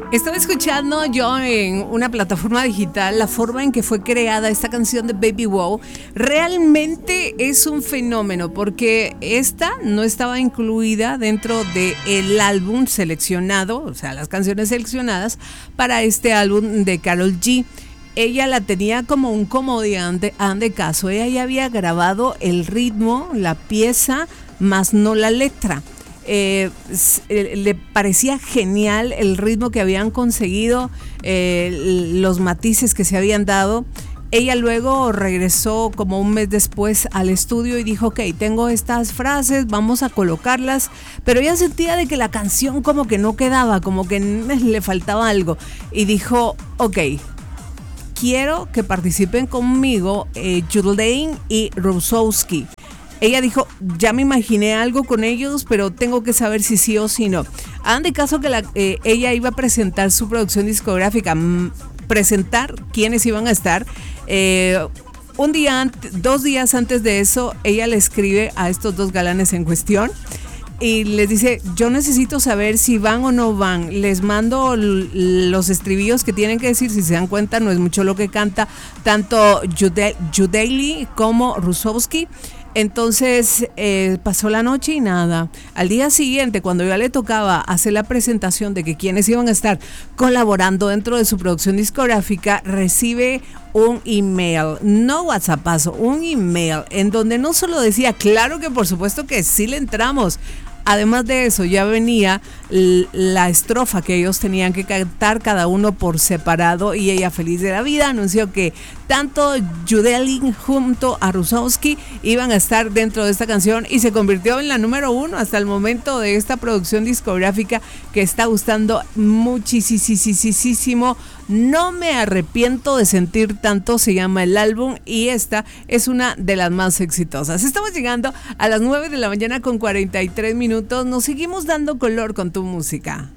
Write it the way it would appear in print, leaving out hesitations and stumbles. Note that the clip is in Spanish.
Estaba escuchando yo en una plataforma digital la forma en que fue creada esta canción de Baby Wow. Realmente es un fenómeno porque esta no estaba incluida dentro del álbum seleccionado, o sea, las canciones seleccionadas para este álbum de Karol G. Ella la tenía como un comodiante de caso. Ella ya había grabado el ritmo, la pieza, más no la letra. Le parecía genial el ritmo que habían conseguido, los matices que se habían dado. Ella luego regresó como un mes después al estudio y dijo, ok, tengo estas frases, vamos a colocarlas, pero ella sentía de que la canción como que no quedaba, como que le faltaba algo, y dijo, ok, quiero que participen conmigo Jourdain y Rosowski. Ella dijo, ya me imaginé algo con ellos, pero tengo que saber si sí o si no. Hagan de caso que ella iba a presentar su producción discográfica, presentar quiénes iban a estar. 2 días antes de eso, ella le escribe a estos dos galanes en cuestión y les dice, yo necesito saber si van o no van. Les mando los estribillos que tienen que decir. Si se dan cuenta, no es mucho lo que canta tanto Jourdain como Rosowski. Entonces pasó la noche y nada. Al día siguiente, cuando ya le tocaba hacer la presentación de que quienes iban a estar colaborando dentro de su producción discográfica, recibe un email, no WhatsAppazo, un email en donde no solo decía, claro que por supuesto que sí le entramos. Además de eso, ya venía la estrofa que ellos tenían que cantar cada uno por separado, y ella, feliz de la vida, anunció que tanto Jourdain junto a Rosowski iban a estar dentro de esta canción, y se convirtió en la número 1 hasta el momento de esta producción discográfica que está gustando muchísimo. No me arrepiento de sentir tanto, se llama el álbum, y esta es una de las más exitosas. Estamos llegando a las 9 de la mañana con 43 minutos. Nos seguimos dando color con tu música.